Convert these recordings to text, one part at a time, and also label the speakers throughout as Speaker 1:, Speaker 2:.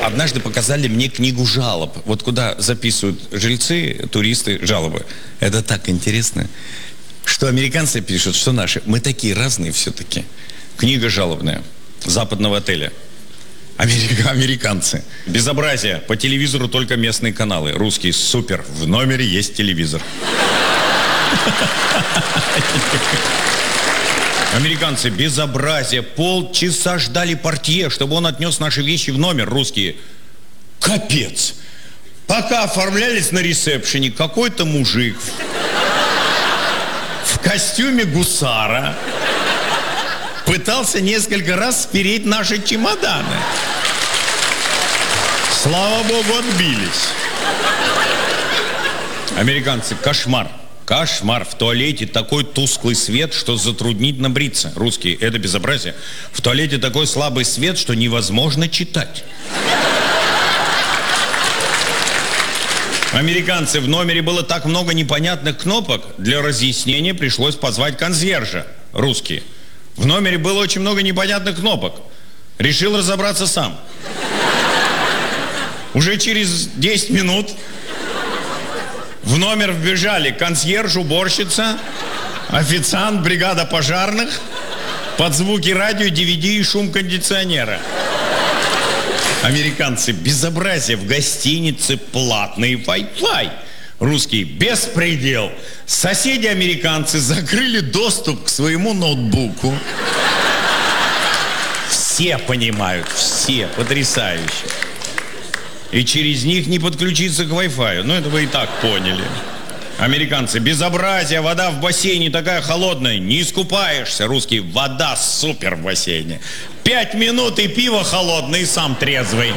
Speaker 1: однажды показали мне книгу жалоб. Вот куда записывают жильцы, туристы, жалобы. Это так интересно, что американцы пишут, что наши. Мы такие разные все-таки. Книга жалобная. Западного отеля. Американцы. Безобразие. По телевизору только местные каналы. Русские. Супер. В номере есть телевизор. Американцы. Безобразие. Полчаса ждали портье, чтобы он отнес наши вещи в номер. Русские. Капец. Пока оформлялись на ресепшене, какой-то мужик в костюме гусара пытался несколько раз спереть наши чемоданы. Слава богу, отбились. Американцы. Кошмар. Кошмар. В туалете такой тусклый свет, что затруднительно бриться. Русские. Это безобразие. В туалете такой слабый свет, что невозможно читать. Американцы. В номере было так много непонятных кнопок, для разъяснения пришлось позвать консьержа. Русские. В номере было очень много непонятных кнопок. Решил разобраться сам. Уже через 10 минут в номер вбежали консьерж, уборщица, официант, бригада пожарных, под звуки радио, DVD и шум кондиционера. Американцы. Безобразие. В гостинице платный Wi-Fi. Русские. Беспредел. Соседи-американцы закрыли доступ к своему ноутбуку. Все понимают, все. Потрясающе. И через них не подключиться к Wi-Fi. Ну, это вы и так поняли. Американцы. Безобразие. Вода в бассейне такая холодная. Не искупаешься. Русские. Вода супер в бассейне. 5 минут и пиво холодное, и сам трезвый.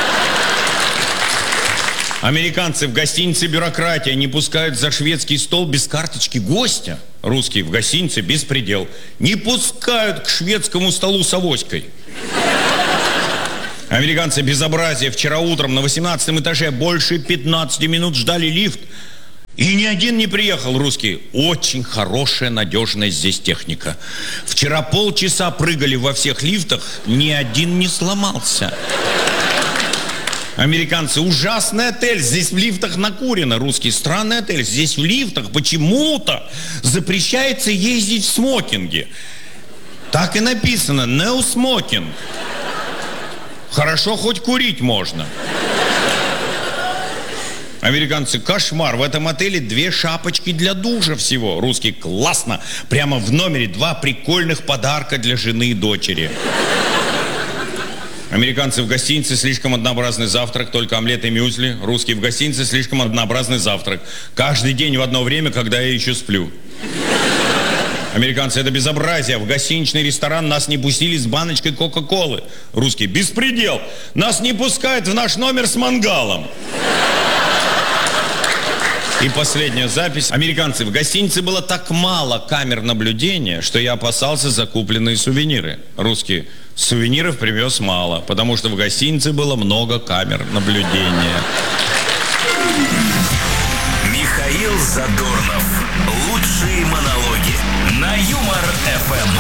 Speaker 1: Американцы. В гостинице бюрократия. Не пускают за шведский стол без карточки гостя. Русские. В гостинице беспредел. Не пускают к шведскому столу с авоськой. Американцы. Безобразие. Вчера утром на 18 этаже больше 15 минут ждали лифт. И ни один не приехал. Русские. Очень хорошая, надежная здесь техника. Вчера полчаса прыгали во всех лифтах, ни один не сломался. Американцы. Ужасный отель, здесь в лифтах накурено. Русские. Странный отель, здесь в лифтах почему-то запрещается ездить в смокинге. Так и написано. No smoking. Хорошо, хоть курить можно. Американцы. Кошмар. В этом отеле 2 шапочки для душа всего. Русские. Классно. Прямо в номере 2 прикольных подарка для жены и дочери. Американцы. В гостинице слишком однообразный завтрак, только омлет и мюсли. Русские. В гостинице слишком однообразный завтрак. Каждый день в одно время, когда я еще сплю. Американцы. Это безобразие. В гостиничный ресторан нас не пустили с баночкой Кока-Колы. Русские. Беспредел. Нас не пускают в наш номер с мангалом. И последняя запись. Американцы. В гостинице было так мало камер наблюдения, что я опасался за купленные сувениры. Русские. Сувениров привез мало, потому что в гостинице было много камер наблюдения.
Speaker 2: Михаил Задорнов. Лучшие монологи на Юмор ФМ.